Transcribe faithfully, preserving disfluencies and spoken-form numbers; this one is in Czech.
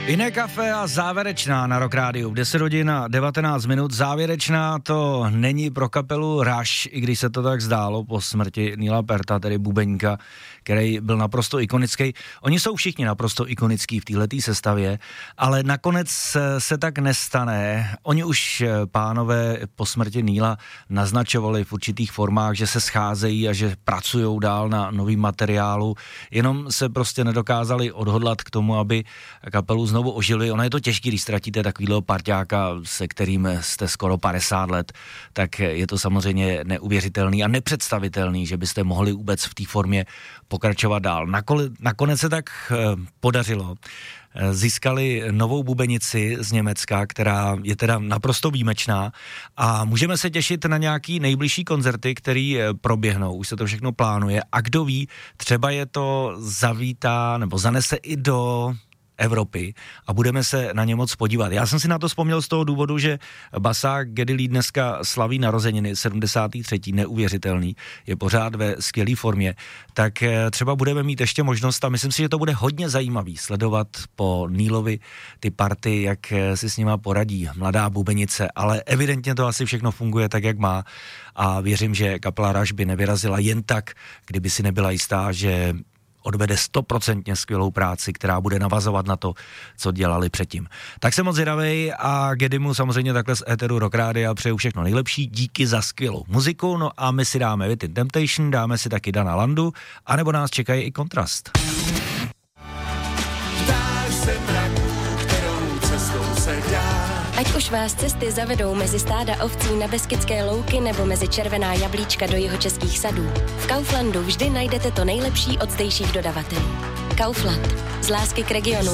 Jiné kafe a závěrečná na Rock Rádiu. deset hodin a devatenáct minut. Závěrečná to není pro kapelu Rush, i když se to tak zdálo po smrti Neila Pearta, tedy bubeníka, který byl naprosto ikonický. Oni jsou všichni naprosto ikonický v téhletý sestavě, ale nakonec se tak nestane. Oni už, pánové, po smrti Neila naznačovali v určitých formách, že se scházejí a že pracujou dál na novým materiálu, jenom se prostě nedokázali odhodlat k tomu, aby kapelu znovu ožili. Ono je to těžké, když ztratíte takovýhle parťáka, se kterým jste skoro padesát let, tak je to samozřejmě neuvěřitelný a nepředstavitelný, že byste mohli vůbec v té formě pokračovat dál. Nakole, nakonec se tak eh, podařilo. Získali novou bubenici z Německa, která je teda naprosto výjimečná a můžeme se těšit na nějaký nejbližší koncerty, který proběhnou, už se to všechno plánuje a kdo ví, třeba je to zavítá nebo zanese i do Evropy a budeme se na ně moc podívat. Já jsem si na to vzpomněl z toho důvodu, že basák Geddy Lee dneska slaví narozeniny sedmdesátý třetí neuvěřitelný, je pořád ve skvělé formě, tak třeba budeme mít ještě možnost a myslím si, že to bude hodně zajímavý sledovat po Neilovi ty party, jak si s nima poradí mladá bubenice, ale evidentně to asi všechno funguje tak, jak má a věřím, že kapela Rush by nevyrazila jen tak, kdyby si nebyla jistá, že odvede stoprocentně skvělou práci, která bude navazovat na to, co dělali předtím. Tak jsem moc zvědavej a Geddymu samozřejmě takhle z éteru Rock Rádia přeju všechno nejlepší, díky za skvělou muziku, no a my si dáme Within Temptation, dáme si taky Dana Landu, anebo nás čekají i Kontrast. Ať už vás cesty zavedou mezi stáda ovcí na Beskydské louky nebo mezi červená jablíčka do jihočeských sadů, v Kauflandu vždy najdete to nejlepší od zdejších dodavatelů. Kaufland. Z lásky k regionu.